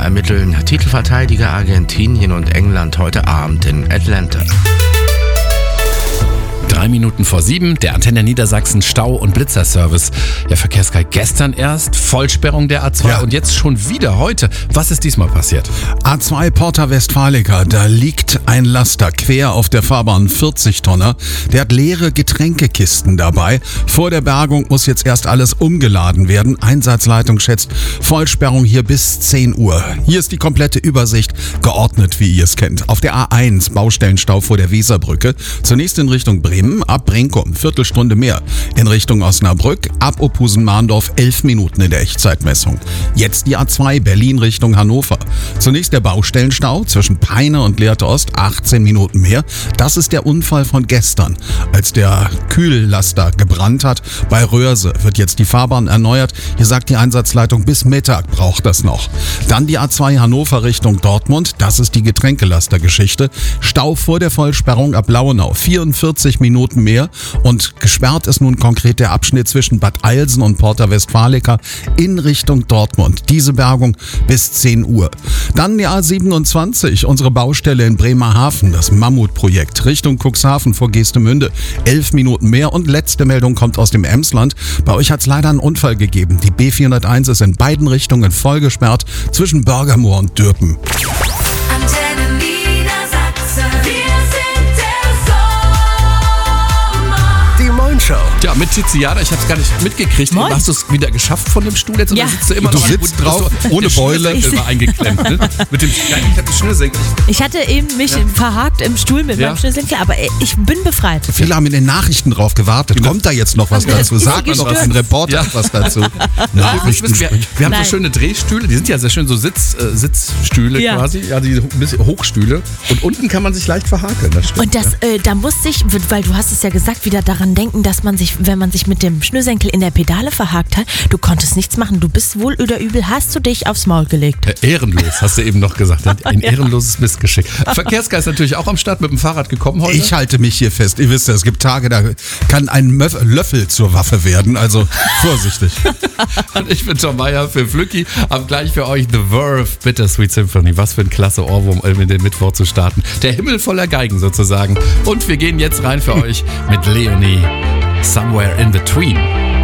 ermitteln Titelverteidiger Argentinien und England heute Abend in Atlanta. 7:03, der Antenne Niedersachsen Stau- und Blitzerservice. Ja, Verkehrsguide gestern erst, Vollsperrung der A2 und jetzt schon wieder heute. Was ist diesmal passiert? A2 Porta Westfalica, da liegt ein Laster quer auf der Fahrbahn, 40-Tonner. Der hat leere Getränkekisten dabei. Vor der Bergung muss jetzt erst alles umgeladen werden. Einsatzleitung schätzt Vollsperrung hier bis 10 Uhr. Hier ist die komplette Übersicht, geordnet, wie ihr es kennt. Auf der A1 Baustellenstau vor der Weserbrücke. Zunächst in Richtung Bremen, ab Brinkum, Viertelstunde mehr. In Richtung Osnabrück, ab Opusen-Mahndorf 11 Minuten in der Echtzeitmessung. Jetzt die A2 Berlin Richtung Hannover. Zunächst der Baustellenstau zwischen Peine und Lehrte Ost, 18 Minuten mehr. Das ist der Unfall von gestern, als der Kühllaster gebrannt hat. Bei Röhrse wird jetzt die Fahrbahn erneuert. Hier sagt die Einsatzleitung, bis Mittag braucht das noch. Dann die A2 Hannover Richtung Dortmund. Das ist die Getränkelastergeschichte. Stau vor der Vollsperrung ab Lauenau, 44 Minuten mehr, und gesperrt ist nun konkret der Abschnitt zwischen Bad Eilsen und Porta Westfalica in Richtung Dortmund. Diese Bergung bis 10 Uhr. Dann die A27, unsere Baustelle in Bremerhaven, das Mammutprojekt Richtung Cuxhaven vor Geestemünde. 11 Minuten mehr, und letzte Meldung kommt aus dem Emsland. Bei euch hat es leider einen Unfall gegeben. Die B401 ist in beiden Richtungen voll gesperrt zwischen Börgermoor und Dürpen. Antenne Niedersachsen, wir sind der Sommer. Die Moin-Show. Ja, mit Tiziana, ich hab's gar nicht mitgekriegt. Moin. Hast du es wieder geschafft von dem Stuhl jetzt? Oder Ja. sitzt du immer Du noch? sitzt drauf, ohne Beule. Der Schnürsenkel war eingeklemmt, ne? Mit dem Schnürsenkel. Ich hatte eben mich verhakt im Stuhl mit meinem Schnürsenkel, aber ich bin befreit. Viele haben in den Nachrichten drauf gewartet. Kommt da jetzt noch was dazu? Sagt man noch was, ein Reporter hat was dazu? Wir haben so Nein. schöne Drehstühle, die sind ja sehr schön, so Sitzstühle Ja. quasi, ja, die ein bisschen Hochstühle. Und unten kann man sich leicht verhakeln, das stimmt. Und das, da musste ich, weil du hast es ja gesagt, wieder daran denken, dass man sich, wenn man sich mit dem Schnürsenkel in der Pedale verhakt hat, du konntest nichts machen. Du bist wohl oder übel, hast du dich aufs Maul gelegt. Ehrenlos, hast du eben noch gesagt. Ein ehrenloses Missgeschick. Verkehrsgeist natürlich auch am Start, mit dem Fahrrad gekommen heute. Ich halte mich hier fest. Ihr wisst ja, es gibt Tage, da kann ein Löffel zur Waffe werden. Also vorsichtig. Und ich bin Tom Meyer für Flücki. Hab gleich für euch The Verve Bittersweet Symphony. Was für ein klasse Ohrwurm, um in den Mittwoch zu starten. Der Himmel voller Geigen sozusagen. Und wir gehen jetzt rein für euch mit Leonie. Somewhere in Between.